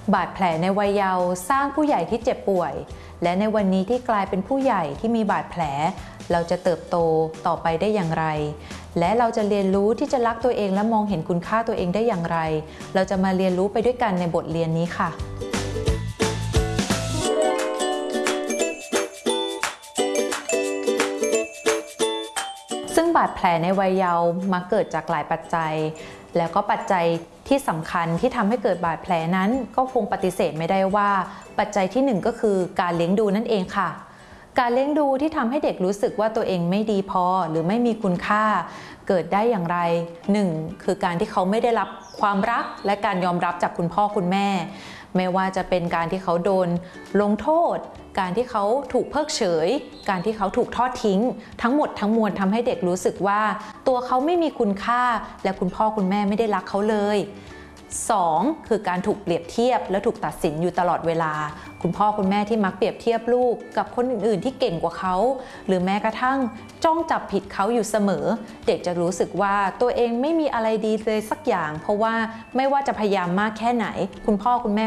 บาดแผลในวัยเยาว์สร้างผู้ใหญ่ที่เจ็บป่วยและในวันนี้ที่กลายเป็นผู้ใหญ่ที่มีบาดแผลเราจะเติบโตต่อไปได้อย่างไรและเราจะเรียนรู้ที่จะรักตัวเองและมองเห็นคุณค่าตัวเองได้อย่างไรเราจะมาเรียนรู้ไปด้วยกันในบทเรียนนี้ค่ะซึ่งบาดแผลในวัยเยาว์มักเกิดจากหลายปัจจัยแล้วก็ปัจจัยที่สำคัญที่ทำให้เกิดบาดแผลนั้นก็คงปฏิเสธไม่ได้ว่าปัจจัยที่หนึ่งก็คือการเลี้ยงดูนั่นเองค่ะการเลี้ยงดูที่ทำให้เด็กรู้สึกว่าตัวเองไม่ดีพอหรือไม่มีคุณค่าเกิดได้อย่างไรหนึ่งคือการที่เขาไม่ได้รับความรักและการยอมรับจากคุณพ่อคุณแม่ไม่ว่าจะเป็นการที่เขาโดนลงโทษการที่เขาถูกเพิกเฉยการที่เขาถูกทอดทิ้งทั้งหมดทั้งมวลทำให้เด็กรู้สึกว่าตัวเขาไม่มีคุณค่าและคุณพ่อคุณแม่ไม่ได้รักเขาเลย2คือการถูกเปรียบเทียบและถูกตัดสินอยู่ตลอดเวลาคุณพ่อคุณแม่ที่มักเปรียบเทียบลูกกับคนอื่นๆที่เก่งกว่าเขาหรือแม้กระทั่งจ้องจับผิดเขาอยู่เสมอเด็กจะรู้สึกว่าตัวเองไม่มีอะไรดีเลยสักอย่างเพราะว่าไม่ว่าจะพยายามมากแค่ไหนคุณพ่อคุณแม่